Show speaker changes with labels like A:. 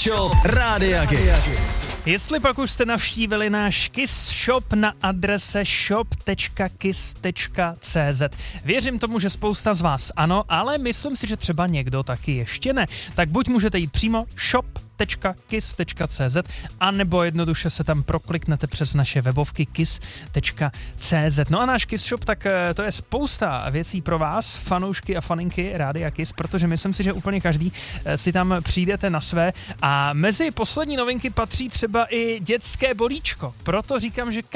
A: Shop Rádia Kiss.
B: Jestli pak už jste navštívili náš Kiss Shop na adrese shop.kiss.cz. Věřím tomu, že spousta z vás ano, ale myslím si, že třeba někdo taky ještě ne. Tak buď můžete jít přímo shop.kiss.cz a nebo jednoduše se tam prokliknete přes naše webovky kiss.cz. No a náš Kiss Shop, tak to je spousta věcí pro vás, fanoušky a faninky Rádia Kiss, protože myslím si, že úplně každý si tam přijdete na své a mezi poslední novinky patří třeba i dětské bolíčko. Proto říkám, že